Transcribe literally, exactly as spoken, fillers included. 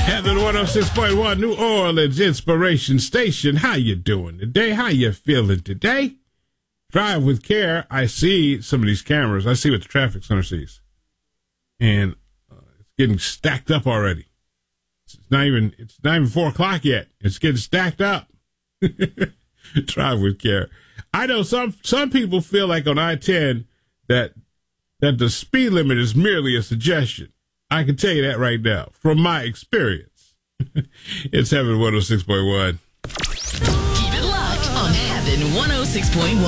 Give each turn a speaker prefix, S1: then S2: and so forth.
S1: Heaven one oh six point one, New Orleans Inspiration Station. How you doing today? How you feeling today? Drive with care. I see some of these cameras. I see what the traffic center sees. And uh, it's getting stacked up already. It's not even, it's not even four o'clock yet. It's getting stacked up. Drive with care. I know some, some people feel like on I ten that, that the speed limit is merely a suggestion. I can tell you that right now from my experience. It's Heaven one oh six point one.
S2: Keep it locked on Heaven one oh six point one.